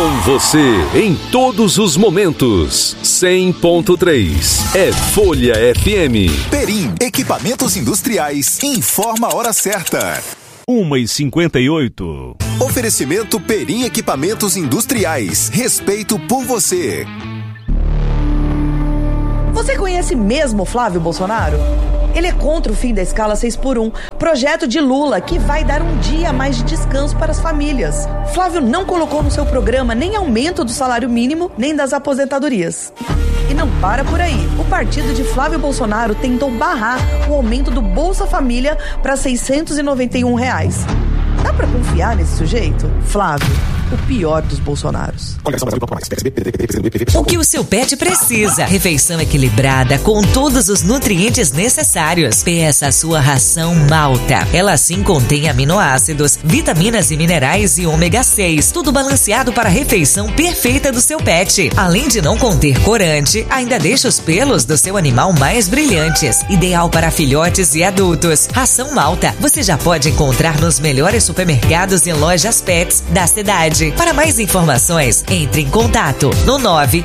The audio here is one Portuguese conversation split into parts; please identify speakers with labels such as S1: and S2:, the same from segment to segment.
S1: Com você em todos os momentos. 100.3 é Folha FM.
S2: Perim, equipamentos industriais. Informa a hora certa.
S3: 1h58.
S2: Oferecimento Perim Equipamentos Industriais. Respeito por você.
S4: Você conhece mesmo Flávio Bolsonaro? Ele é contra o fim da escala 6x1, projeto de Lula que vai dar um dia a mais de descanso para as famílias. Flávio não colocou no seu programa nem aumento do salário mínimo, nem das aposentadorias. E não para por aí. O partido de Flávio Bolsonaro tentou barrar o aumento do Bolsa Família para R$ 691. Dá pra confiar nesse sujeito? Flávio, o pior dos Bolsonaros.
S5: O que o seu pet precisa? Refeição equilibrada com todos os nutrientes necessários. Peça a sua ração Malta. Ela sim contém aminoácidos, vitaminas e minerais e ômega 6. Tudo balanceado para a refeição perfeita do seu pet. Além de não conter corante, ainda deixa os pelos do seu animal mais brilhantes. Ideal para filhotes e adultos. Ração Malta você já pode encontrar nos melhores supermercados e lojas pets da cidade. Para mais informações, entre em contato no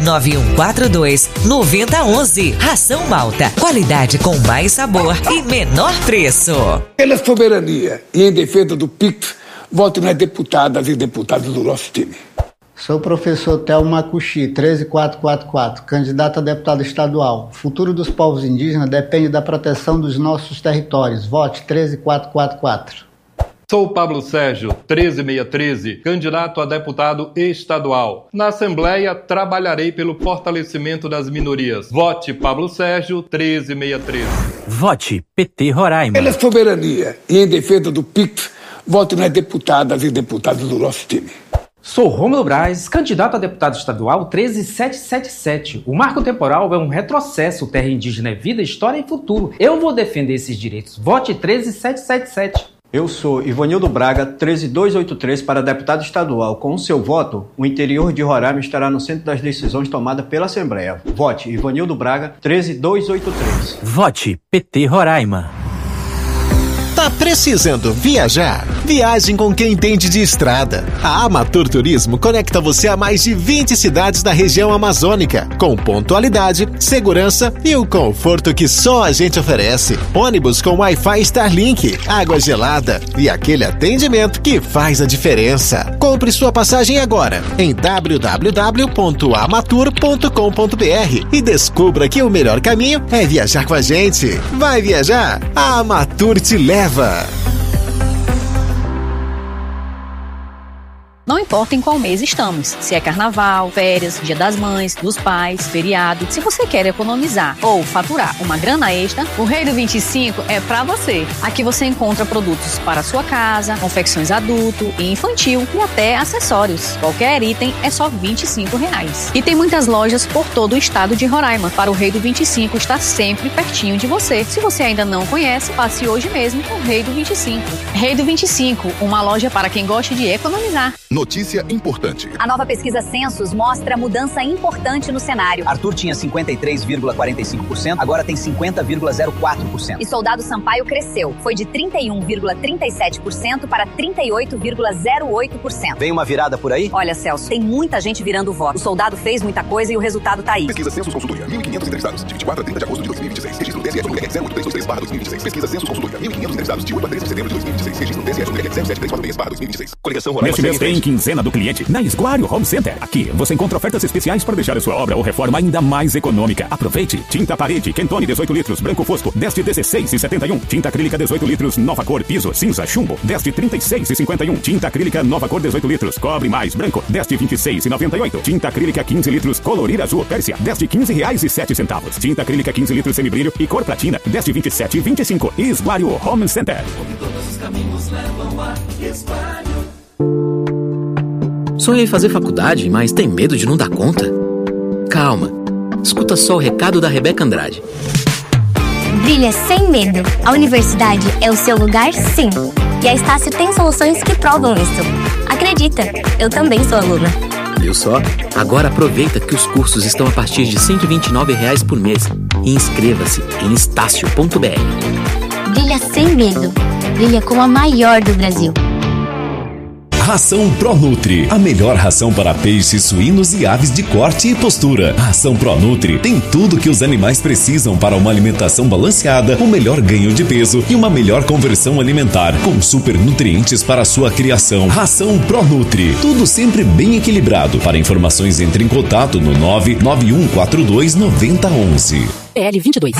S5: 99142-9011. Ração Malta, qualidade com mais sabor e menor preço.
S6: Pela soberania e em defesa do PIX, voto nas deputadas e deputados do nosso time.
S7: Sou o professor Thelma Macuxi, 13444, candidato a deputado estadual. O futuro dos povos indígenas depende da proteção dos nossos territórios. Vote 13444.
S8: Sou Pablo Sérgio, 13613, candidato a deputado estadual. Na Assembleia, trabalharei pelo fortalecimento das minorias. Vote Pablo Sérgio, 13613.
S3: Vote PT Roraima.
S6: Pela soberania e em defesa do PIX, voto nas deputadas e deputados do nosso time.
S9: Sou Rômulo Braz, candidato a deputado estadual 13777. O marco temporal é um retrocesso. Terra indígena é vida, história e futuro. Eu vou defender esses direitos. Vote 13777.
S10: Eu sou Ivanildo Braga, 13283 para deputado estadual. Com o seu voto, o interior de Roraima estará no centro das decisões tomadas pela Assembleia. Vote Ivanildo Braga, 13283.
S3: Vote PT Roraima.
S11: Tá precisando viajar? Viagem com quem entende de estrada. A Amatur Turismo conecta você a mais de 20 cidades da região amazônica, com pontualidade, segurança e o conforto que só a gente oferece. Ônibus com Wi-Fi Starlink, água gelada e aquele atendimento que faz a diferença. Compre sua passagem agora em www.amatur.com.br e descubra que o melhor caminho é viajar com a gente. Vai viajar? A Amatur te leva.
S12: Não importa em qual mês estamos, se é carnaval, férias, dia das mães, dos pais, feriado. Se você quer economizar ou faturar uma grana extra, o Rei do 25 é pra você. Aqui você encontra produtos para sua casa, confecções adulto e infantil e até acessórios. Qualquer item é só R$25. E tem muitas lojas por todo o estado de Roraima. Para o Rei do 25 estar sempre pertinho de você. Se você ainda não conhece, passe hoje mesmo no Rei do 25. Rei do 25, uma loja para quem gosta de economizar.
S2: Notícia importante.
S13: A nova pesquisa Census mostra mudança importante no cenário.
S14: Arthur tinha 53,45%, agora tem 50,04%.
S13: E Soldado Sampaio cresceu. Foi de 31,37% para 38,08%.
S14: Vem uma virada por aí?
S13: Olha, Celso, tem muita gente virando voto. O soldado fez muita coisa e o resultado tá aí.
S2: Pesquisa Census Consultoria, 1.500 entrevistados, de 24 a 30 de agosto de 2026. Registro TSE 08323/2026. Pesquisa Census Consultoria, 1.500 entrevistados, de 8 a 13 de setembro de 2026. Registro TSE 07346/2026. Coligação Roraima.
S3: Neste mês tem quinzena do cliente na Esguário Home Center. Aqui você encontra ofertas especiais para deixar a sua obra ou reforma ainda mais econômica. Aproveite. Tinta parede Quentone 18 litros, branco fosco, 10 de 16,71. Tinta acrílica 18 litros, nova cor, piso, cinza, chumbo, 10 de 36,51. Tinta acrílica nova cor 18 litros, cobre mais, branco, 10 de 26,98. Tinta acrílica 15 litros, colorir azul, Pérsia, 10 de R$15,07. Tinta acrílica 15 litros, semibrilho e cor platina, 10 de 27,25. Esguário Home Center.
S15: Todos os caminhos levam a Esguário.
S16: Sonha em fazer faculdade, mas tem medo de não dar conta? Calma. Escuta só o recado da Rebeca Andrade.
S17: Brilha sem medo. A universidade é o seu lugar, sim. E a Estácio tem soluções que provam isso. Acredita, eu também sou aluna.
S16: Viu só? Agora aproveita que os cursos estão a partir de R$129 por mês. E inscreva-se em estácio.br.
S17: Brilha sem medo. Brilha como a maior do Brasil.
S18: Ração Pronutri, a melhor ração para peixes, suínos e aves de corte e postura. A ração Pronutri tem tudo que os animais precisam para uma alimentação balanceada, um melhor ganho de peso e uma melhor conversão alimentar, com super nutrientes para a sua criação. Ração Pronutri, tudo sempre bem equilibrado. Para informações, entre em contato no 991429011.
S19: PL 22.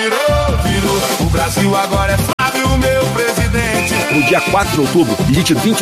S15: Virou. O Brasil agora é Flávio, meu presidente.
S20: No dia 4 de outubro, digite 20